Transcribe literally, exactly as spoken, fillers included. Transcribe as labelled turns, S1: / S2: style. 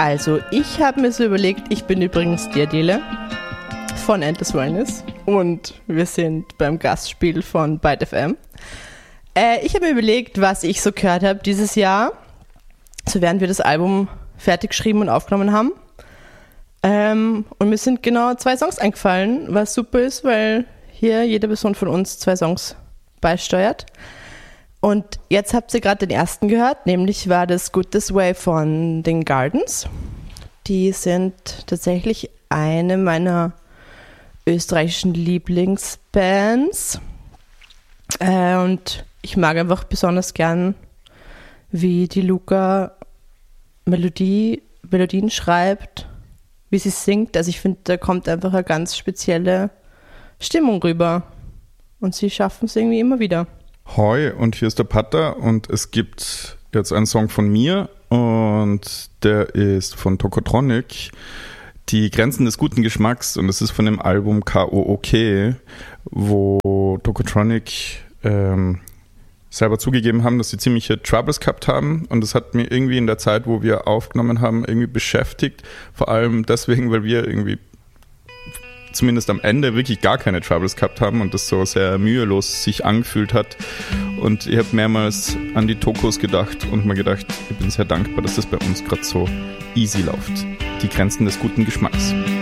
S1: Also, ich habe mir so überlegt, ich bin übrigens die Adele von Endless Wellness und wir sind beim Gastspiel von Byte F M. Äh, ich habe mir überlegt, was ich so gehört habe dieses Jahr, so während wir das Album fertig geschrieben und aufgenommen haben. Ähm, und mir sind genau zwei Songs eingefallen, was super ist, weil hier jede Person von uns zwei Songs beisteuert. Und jetzt habt ihr gerade den ersten gehört, nämlich war das Good This Way von den Gardens. Die sind tatsächlich eine meiner österreichischen Lieblingsbands. Äh, und ich mag einfach besonders gern, wie die Luca Melodie, Melodien schreibt, wie sie singt. Also ich finde, da kommt einfach eine ganz spezielle Stimmung rüber. Und sie schaffen es irgendwie immer wieder.
S2: Hoi, und hier ist der Patter und es gibt jetzt einen Song von mir und der ist von Tokotronic, Die Grenzen des guten Geschmacks, und es ist von dem Album K O O K, wo Tokotronic ähm, selber zugegeben haben, dass sie ziemliche Troubles gehabt haben, und das hat mir irgendwie in der Zeit, wo wir aufgenommen haben, irgendwie beschäftigt, vor allem deswegen, weil wir irgendwie zumindest am Ende wirklich gar keine Troubles gehabt haben und das so sehr mühelos sich angefühlt hat. Und ich habe mehrmals an die Tokos gedacht und mir gedacht, ich bin sehr dankbar, dass das bei uns gerade so easy läuft. Die Grenzen des guten Geschmacks.